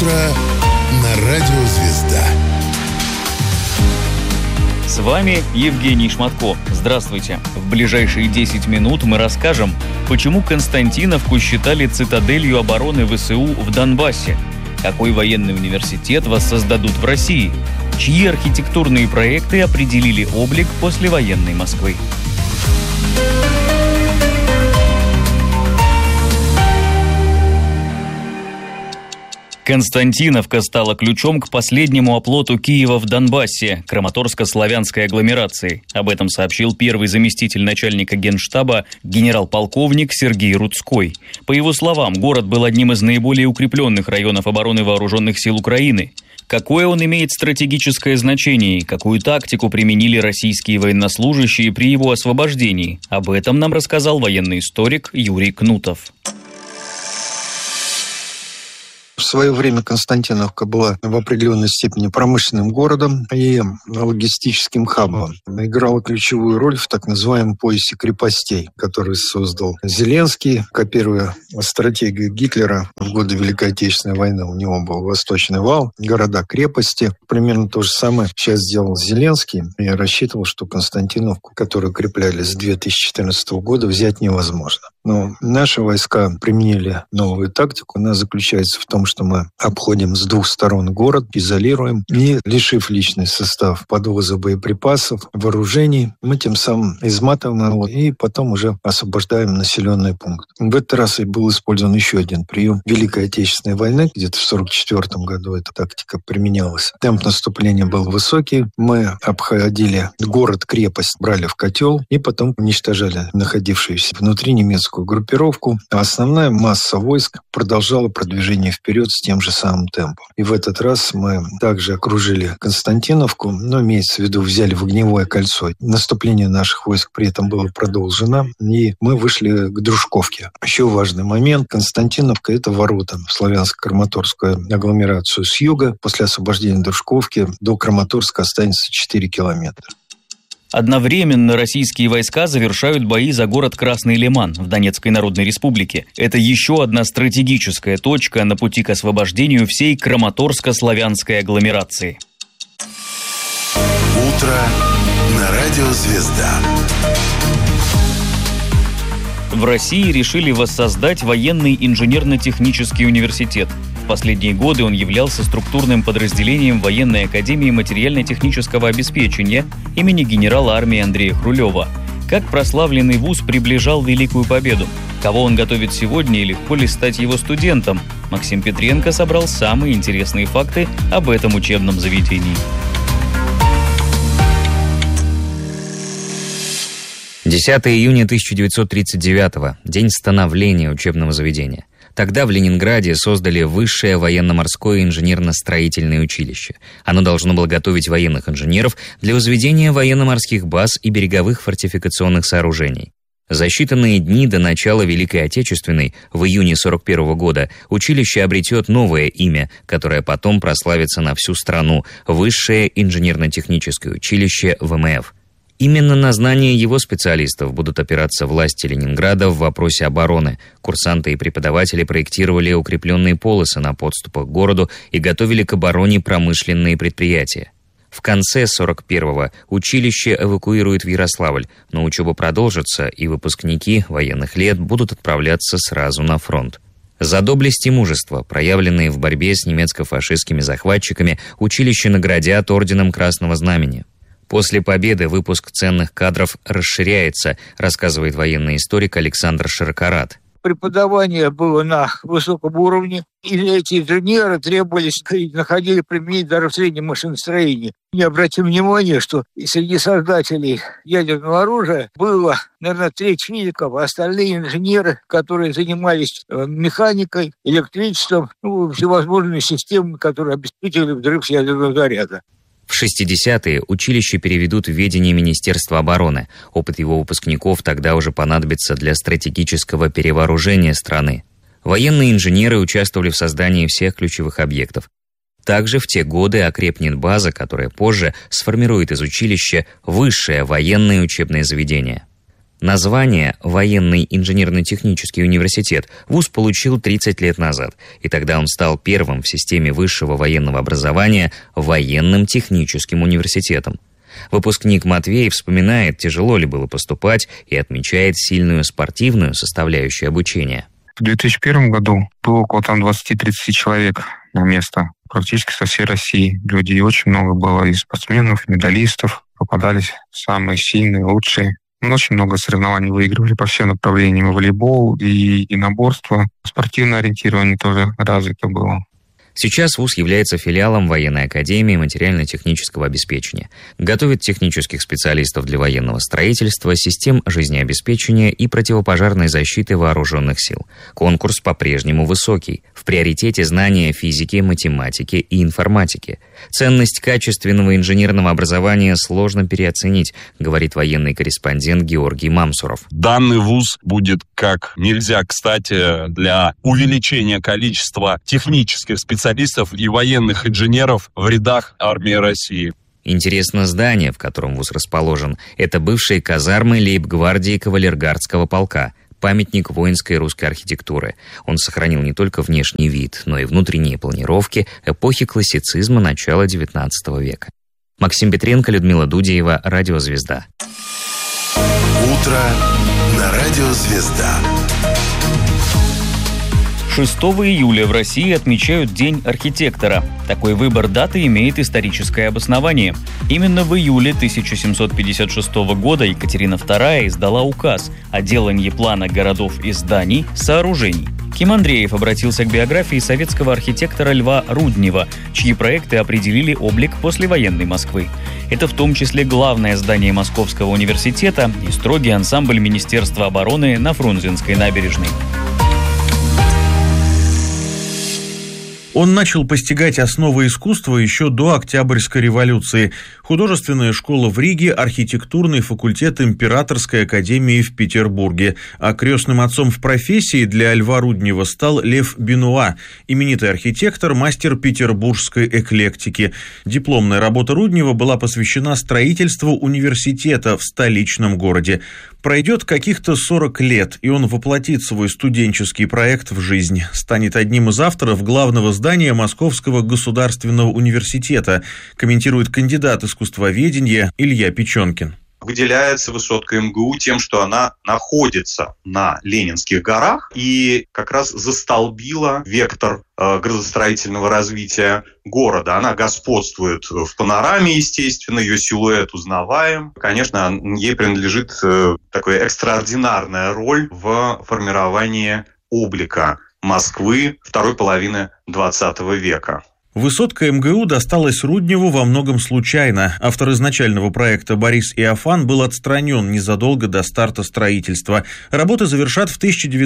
утро на Радио Звезда. С вами Евгений Шматко. Здравствуйте. В ближайшие 10 минут мы расскажем, почему Константиновку считали цитаделью обороны ВСУ в Донбассе, какой военный университет воссоздадут в России, чьи архитектурные проекты определили облик послевоенной Москвы. Константиновка стала ключом к последнему оплоту Киева в Донбассе, Краматорско-славянской агломерации. Об этом сообщил первый заместитель начальника Генштаба генерал-полковник Сергей Рудской. По его словам, город был одним из наиболее укрепленных районов обороны вооруженных сил Украины. Какое он имеет стратегическое значение и какую тактику применили российские военнослужащие при его освобождении? Об этом нам рассказал военный историк Юрий Кнутов. В свое время Константиновка была в определенной степени промышленным городом и логистическим хабом. Играла ключевую роль в так называемом поясе крепостей, который создал Зеленский, копируя стратегию Гитлера в годы Великой Отечественной войны. У него был Восточный вал, города-крепости. Примерно то же самое сейчас сделал Зеленский. Я рассчитывал, что Константиновку, которую укрепляли с 2014 года, взять невозможно. Но наши войска применили новую тактику. Она заключается в том, что мы обходим с двух сторон город, изолируем и, лишив личный состав подвоза боеприпасов, вооружений, мы тем самым изматываем его и потом уже освобождаем населенный пункт. В этот раз и был использован еще один прием Великой Отечественной войны. Где-то в 1944 году эта тактика применялась. Темп наступления был высокий. Мы обходили город-крепость, брали в котел и потом уничтожали находившуюся внутри немецкую группировку. А основная масса войск продолжала продвижение вперед с тем же самым темпом. И в этот раз мы также окружили Константиновку, но, имеется в виду, взяли в огневое кольцо. Наступление наших войск при этом было продолжено, и мы вышли к Дружковке. Еще важный момент. Константиновка – это ворота в славянско-краматорскую агломерацию с юга. После освобождения Дружковки до Краматорска останется 4 километра. Одновременно российские войска завершают бои за город Красный Лиман в Донецкой Народной Республике. Это еще одна стратегическая точка на пути к освобождению всей Краматорско-славянской агломерации. Утро на Радио Звезда. В России решили воссоздать военный инженерно-технический университет. В последние годы он являлся структурным подразделением Военной академии материально-технического обеспечения имени генерала армии Андрея Хрулева. Как прославленный вуз приближал Великую Победу? Кого он готовит сегодня и легко ли стать его студентом? Максим Петренко собрал самые интересные факты об этом учебном заведении. 10 июня 1939-го, день становления учебного заведения. Тогда в Ленинграде создали Высшее военно-морское инженерно-строительное училище. Оно должно было готовить военных инженеров для возведения военно-морских баз и береговых фортификационных сооружений. За считанные дни до начала Великой Отечественной, в июне 1941 года, училище обретет новое имя, которое потом прославится на всю страну – Высшее инженерно-техническое училище ВМФ. Именно на знания его специалистов будут опираться власти Ленинграда в вопросе обороны. Курсанты и преподаватели проектировали укрепленные полосы на подступах к городу и готовили к обороне промышленные предприятия. В конце 1941-го училище эвакуируют в Ярославль, но учеба продолжится, и выпускники военных лет будут отправляться сразу на фронт. За доблесть и мужество, проявленные в борьбе с немецко-фашистскими захватчиками, училище наградят орденом Красного Знамени. После победы выпуск ценных кадров расширяется, рассказывает военный историк Александр Широкорат. Преподавание было на высоком уровне, и эти инженеры требовались и находили применение даже в среднем машиностроении. Не обратим внимания, что среди создателей ядерного оружия было, наверное, треть физиков, а остальные инженеры, которые занимались механикой, электричеством, всевозможными системами, которые обеспечивали взрыв ядерного заряда. В 60-е училище переведут в ведение Министерства обороны. Опыт его выпускников тогда уже понадобится для стратегического перевооружения страны. Военные инженеры участвовали в создании всех ключевых объектов. Также в те годы окрепнет база, которая позже сформирует из училища высшее военное учебное заведение. Название «Военный инженерно-технический университет» вуз получил 30 лет назад, и тогда он стал первым в системе высшего военного образования военным техническим университетом. Выпускник Матвей вспоминает, тяжело ли было поступать, и отмечает сильную спортивную составляющую обучения. В 2001 году было около 20-30 человек на место, практически со всей России. Людей очень много было, и спортсменов, и медалистов. Попадались самые сильные, лучшие. Очень много соревнований выигрывали по всем направлениям. И волейбол, и единоборство. Спортивное ориентирование тоже развито было. Сейчас вуз является филиалом Военной академии материально-технического обеспечения. Готовит технических специалистов для военного строительства, систем жизнеобеспечения и противопожарной защиты вооруженных сил. Конкурс по-прежнему высокий. В приоритете знания физики, математики и информатики. Ценность качественного инженерного образования сложно переоценить, говорит военный корреспондент Георгий Мамсуров. Данный вуз будет как нельзя кстати для увеличения количества технических специалистов и военных инженеров в рядах армии России. Интересно здание, в котором вуз расположен. Это бывшие казармы лейб-гвардии кавалергардского полка. Памятник воинской русской архитектуры. Он сохранил не только внешний вид, но и внутренние планировки эпохи классицизма начала XIX века. Максим Петренко, Людмила Дудеева, Радио Звезда. Утро на Радио Звезда. 6 июля в России отмечают День архитектора. Такой выбор даты имеет историческое обоснование. Именно в июле 1756 года Екатерина II издала указ о делании плана городов и зданий, сооружений. Ким Андреев обратился к биографии советского архитектора Льва Руднева, чьи проекты определили облик послевоенной Москвы. Это в том числе главное здание Московского университета и строгий ансамбль Министерства обороны на Фрунзенской набережной. Он начал постигать основы искусства еще до Октябрьской революции. Художественная школа в Риге, архитектурный факультет Императорской академии в Петербурге. А крестным отцом в профессии для Льва Руднева стал Лев Бенуа, именитый архитектор, мастер петербургской эклектики. Дипломная работа Руднева была посвящена строительству университета в столичном городе. Пройдет каких-то 40 лет, и он воплотит свой студенческий проект в жизнь. Станет одним из авторов главного здания Московского государственного университета, комментирует кандидат искусствоведения Илья Печенкин. Выделяется высотка МГУ тем, что она находится на Ленинских горах и как раз застолбила вектор градостроительного развития города. Она господствует в панораме, естественно, ее силуэт узнаваем. Конечно, ей принадлежит такая экстраординарная роль в формировании облика Москвы второй половины XX века. Высотка МГУ досталась Рудневу во многом случайно. Автор изначального проекта Борис Иофан был отстранен незадолго до старта строительства. Работы завершат в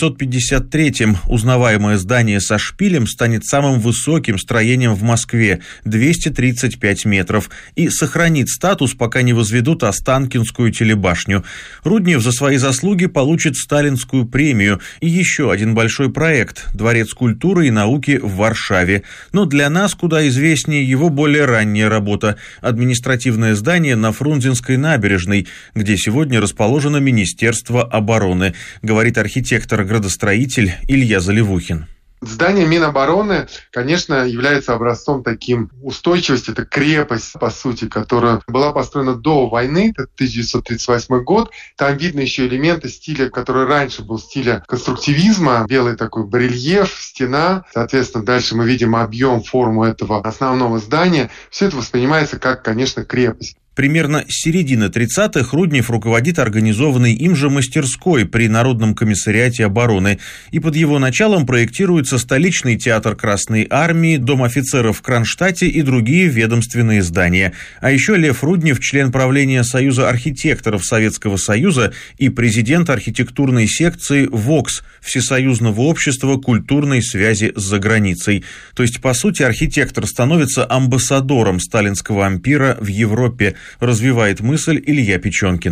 1953-м. Узнаваемое здание со шпилем станет самым высоким строением в Москве – 235 метров. И сохранит статус, пока не возведут Останкинскую телебашню. Руднев за свои заслуги получит Сталинскую премию. И еще один большой проект – Дворец культуры и науки в Варшаве. Но для нас куда известнее его более ранняя работа – административное здание на Фрунзенской набережной, где сегодня расположено Министерство обороны, говорит архитектор-градостроитель Илья Заливухин. Здание Минобороны, конечно, является образцом таким устойчивости. Это крепость, по сути, которая была построена до войны, это 1938 год. Там видно еще элементы стиля, который раньше был стиля конструктивизма. Белый такой барельеф, стена. Соответственно, дальше мы видим объем, форму этого основного здания. Все это воспринимается как, конечно, крепость. Примерно с середины 30-х Руднев руководит организованной им же мастерской при Народном комиссариате обороны, и под его началом проектируется столичный театр Красной Армии, Дом офицеров в Кронштадте и другие ведомственные здания. А еще Лев Руднев – член правления Союза архитекторов Советского Союза и президент архитектурной секции ВОКС – Всесоюзного общества культурной связи с заграницей. То есть, по сути, архитектор становится амбассадором сталинского ампира в Европе, развивает мысль Илья Печенкин.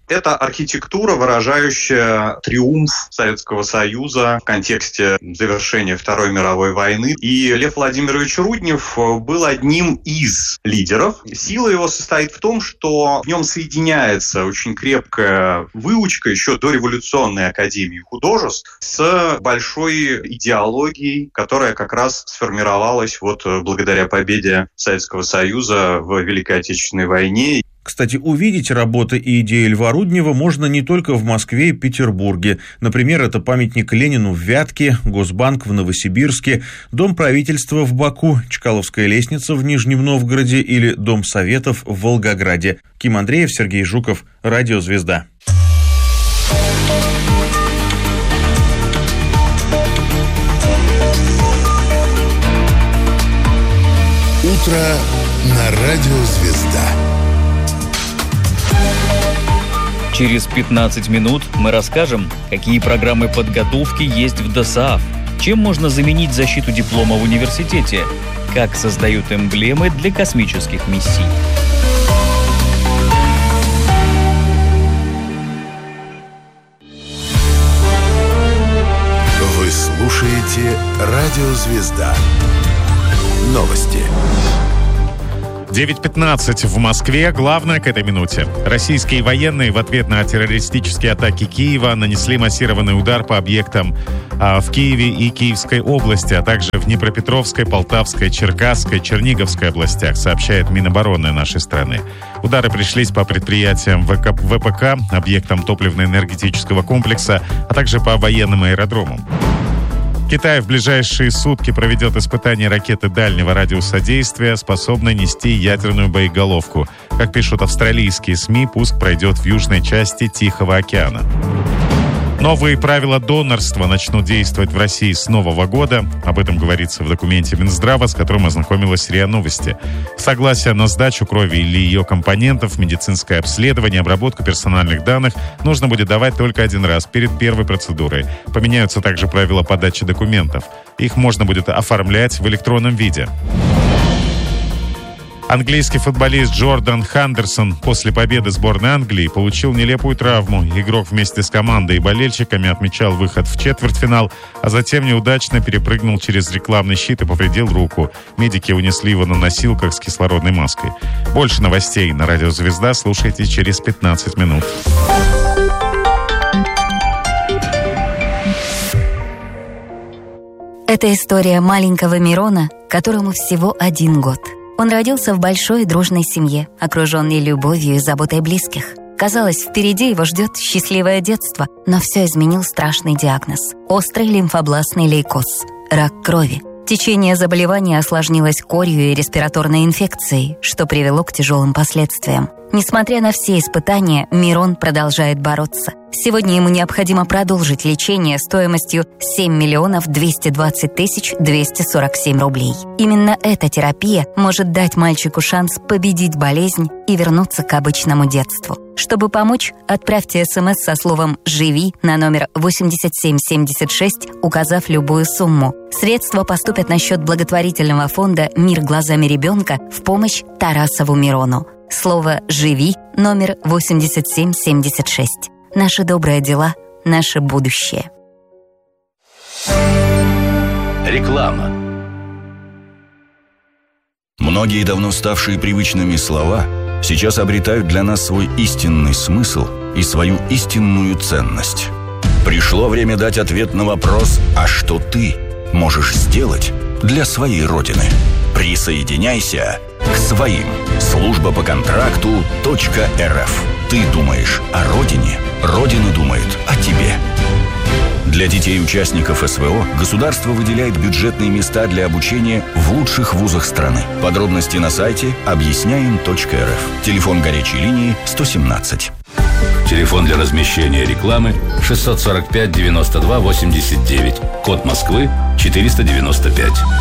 Это архитектура, выражающая триумф Советского Союза в контексте завершения Второй мировой войны. И Лев Владимирович Руднев был одним из лидеров. Сила его состоит в том, что в нем соединяется очень крепкая выучка еще до революционной академии художеств с большой идеологией, которая как раз сформировалась благодаря победе Советского Союза в Великой Отечественной войне. Кстати, увидеть работы и идеи Льва Руднева можно не только в Москве и Петербурге. Например, это памятник Ленину в Вятке, Госбанк в Новосибирске, Дом правительства в Баку, Чкаловская лестница в Нижнем Новгороде или Дом Советов в Волгограде. Ким Андреев, Сергей Жуков, Радио «Звезда». Утро на Радио «Звезда». Через 15 минут мы расскажем, какие программы подготовки есть в ДОСААФ, чем можно заменить защиту диплома в университете, как создают эмблемы для космических миссий. Вы слушаете Радио «Звезда». Новости. 9:15 в Москве. Главное к этой минуте. Российские военные в ответ на террористические атаки Киева нанесли массированный удар по объектам в Киеве и Киевской области, а также в Днепропетровской, Полтавской, Черкасской, Черниговской областях, сообщает Минобороны нашей страны. Удары пришлись по предприятиям ВПК, объектам топливно-энергетического комплекса, а также по военным аэродромам. Китай в ближайшие сутки проведет испытание ракеты дальнего радиуса действия, способной нести ядерную боеголовку. Как пишут австралийские СМИ, пуск пройдет в южной части Тихого океана. Новые правила донорства начнут действовать в России с Нового года. Об этом говорится в документе Минздрава, с которым ознакомилась РИА Новости. Согласие на сдачу крови или ее компонентов, медицинское обследование, обработку персональных данных нужно будет давать только один раз перед первой процедурой. Поменяются также правила подачи документов. Их можно будет оформлять в электронном виде. Английский футболист Джордан Хендерсон после победы сборной Англии получил нелепую травму. Игрок вместе с командой и болельщиками отмечал выход в четвертьфинал, а затем неудачно перепрыгнул через рекламный щит и повредил руку. Медики унесли его на носилках с кислородной маской. Больше новостей на Радио «Звезда» слушайте через 15 минут. Это история маленького Мирона, которому всего 1 год. Он родился в большой и дружной семье, окруженной любовью и заботой близких. Казалось, впереди его ждет счастливое детство, но все изменил страшный диагноз – острый лимфобластный лейкоз – рак крови. Течение заболевания осложнилось корью и респираторной инфекцией, что привело к тяжелым последствиям. Несмотря на все испытания, Мирон продолжает бороться. Сегодня ему необходимо продолжить лечение стоимостью 7 220 247 рублей. Именно эта терапия может дать мальчику шанс победить болезнь и вернуться к обычному детству. Чтобы помочь, отправьте СМС со словом «Живи» на номер 8776, указав любую сумму. Средства поступят на счет благотворительного фонда «Мир глазами ребенка» в помощь Тарасову Мирону. Слово «Живи» номер 8776. Наши добрые дела, наше будущее. Реклама. Многие давно ставшие привычными слова сейчас обретают для нас свой истинный смысл и свою истинную ценность. Пришло время дать ответ на вопрос: а что ты можешь сделать для своей Родины? Присоединяйся к своим. Служба по контракту .рф. Ты думаешь о Родине, Родина думает о тебе. Для детей-участников СВО государство выделяет бюджетные места для обучения в лучших вузах страны. Подробности на сайте объясняем.рф. Телефон горячей линии 117. Телефон для размещения рекламы 645 92 89. Код Москвы 495.